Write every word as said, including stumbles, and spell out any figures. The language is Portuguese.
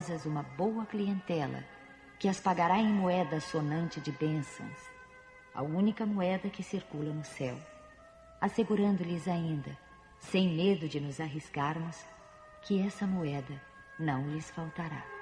uma boa clientela, que as pagará em moeda sonante de bênçãos, a única moeda que circula no céu, assegurando-lhes ainda, sem medo de nos arriscarmos, que essa moeda não lhes faltará.